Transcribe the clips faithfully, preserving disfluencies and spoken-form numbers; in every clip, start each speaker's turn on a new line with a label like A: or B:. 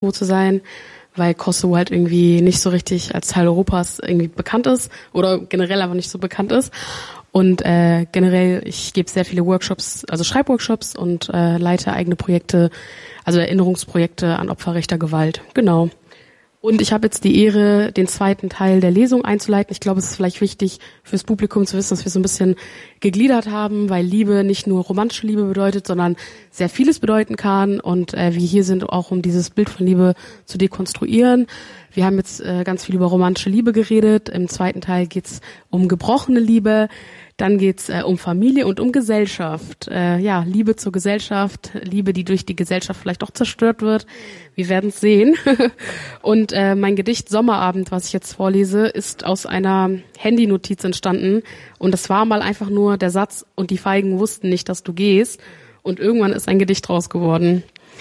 A: Kosovo zu sein, weil Kosovo halt irgendwie nicht so richtig als Teil Europas irgendwie bekannt ist oder generell einfach nicht so bekannt ist. Und äh, generell, ich gebe sehr viele Workshops, also Schreibworkshops und äh, leite eigene Projekte, also Erinnerungsprojekte an Opfer rechter Gewalt. Genau. Und ich habe jetzt die Ehre, den zweiten Teil der Lesung einzuleiten. Ich glaube, es ist vielleicht wichtig fürs Publikum zu wissen, dass wir so ein bisschen gegliedert haben, weil Liebe nicht nur romantische Liebe bedeutet, sondern sehr vieles bedeuten kann. Und äh, wir hier sind auch, um dieses Bild von Liebe zu dekonstruieren. Wir haben jetzt äh, ganz viel über romantische Liebe geredet. Im zweiten Teil geht's um gebrochene Liebe. Dann geht's äh, um Familie und um Gesellschaft. Äh, ja, Liebe zur Gesellschaft, Liebe, die durch die Gesellschaft vielleicht auch zerstört wird. Wir werden es sehen. Und äh, mein Gedicht Sommerabend, was ich jetzt vorlese, ist aus einer Handynotiz entstanden. Und das war mal einfach nur der Satz, und die Feigen wussten nicht, dass du gehst. Und irgendwann ist ein Gedicht draus geworden.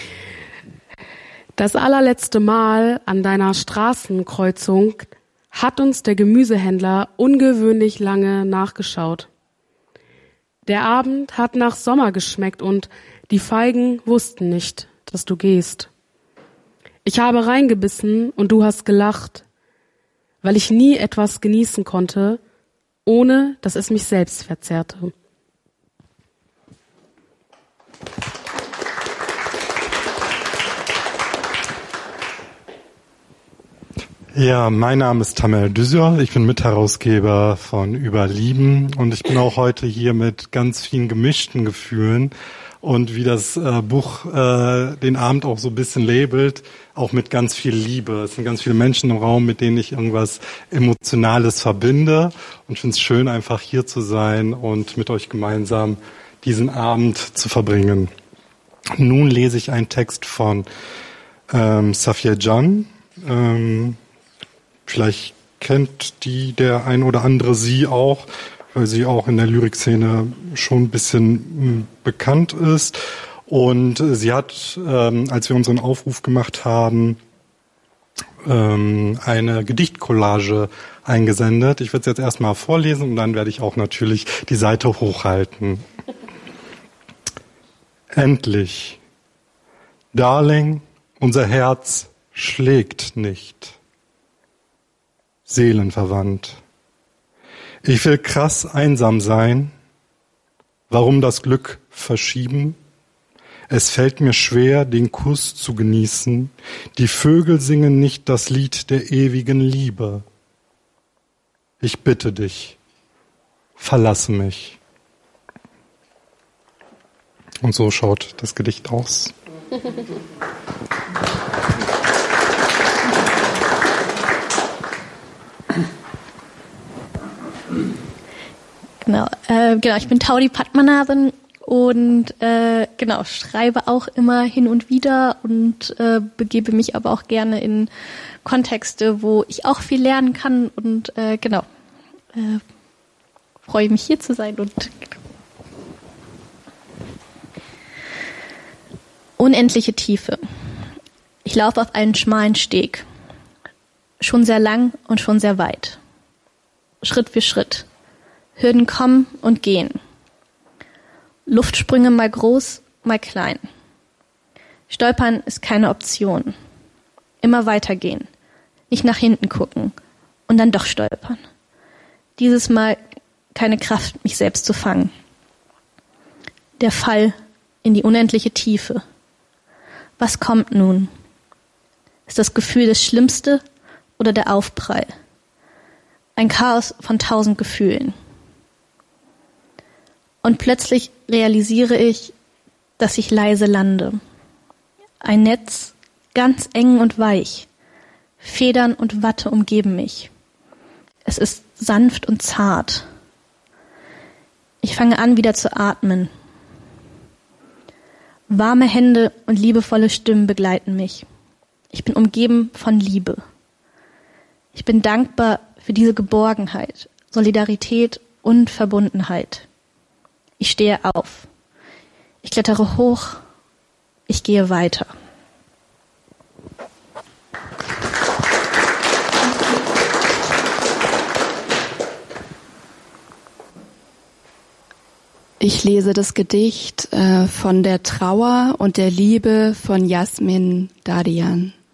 A: Das allerletzte Mal an deiner Straßenkreuzung hat uns der Gemüsehändler ungewöhnlich lange nachgeschaut. Der Abend hat nach Sommer geschmeckt und die Feigen wussten nicht, dass du gehst. Ich habe reingebissen und du hast gelacht, weil ich nie etwas genießen konnte, ohne dass es mich selbst verzehrte.
B: Ja, mein Name ist Tamer Düsör, ich bin Mitherausgeber von Überlieben und ich bin auch heute hier mit ganz vielen gemischten Gefühlen und wie das äh, Buch äh, den Abend auch so ein bisschen labelt, auch mit ganz viel Liebe. Es sind ganz viele Menschen im Raum, mit denen ich irgendwas Emotionales verbinde und ich finde es schön, einfach hier zu sein und mit euch gemeinsam diesen Abend zu verbringen. Nun lese ich einen Text von ähm, Safiye Can. Ähm, Vielleicht kennt die der ein oder andere sie auch, weil sie auch in der Lyrikszene schon ein bisschen bekannt ist. Und sie hat, ähm, als wir unseren Aufruf gemacht haben, ähm, eine Gedichtcollage eingesendet. Ich werde es jetzt erstmal vorlesen und dann werde ich auch natürlich die Seite hochhalten. Endlich. Darling, unser Herz schlägt nicht. Seelenverwandt. Ich will krass einsam sein. Warum das Glück verschieben? Es fällt mir schwer, den Kuss zu genießen. Die Vögel singen nicht das Lied der ewigen Liebe. Ich bitte dich, verlasse mich. Und so schaut das Gedicht aus.
C: Genau, äh, genau, ich bin Taudi Padmanabhan und äh, genau, schreibe auch immer hin und wieder und äh, begebe mich aber auch gerne in Kontexte, wo ich auch viel lernen kann und äh, genau, äh, freue mich hier zu sein und genau. Unendliche Tiefe. Ich laufe auf einen schmalen Steg, schon sehr lang und schon sehr weit, Schritt für Schritt. Hürden kommen und gehen. Luftsprünge mal groß, mal klein. Stolpern ist keine Option. Immer weitergehen. Nicht nach hinten gucken. Und dann doch stolpern. Dieses Mal keine Kraft, mich selbst zu fangen. Der Fall in die unendliche Tiefe. Was kommt nun? Ist das Gefühl das Schlimmste oder der Aufprall? Ein Chaos von tausend Gefühlen. Und plötzlich realisiere ich, dass ich leise lande. Ein Netz, ganz eng und weich. Federn und Watte umgeben mich. Es ist sanft und zart. Ich fange an, wieder zu atmen. Warme Hände und liebevolle Stimmen begleiten mich. Ich bin umgeben von Liebe. Ich bin dankbar für diese Geborgenheit, Solidarität und Verbundenheit. Ich stehe auf. Ich klettere hoch. Ich gehe weiter.
D: Ich lese das Gedicht äh, von der Trauer und der Liebe von Jasmin Dadian.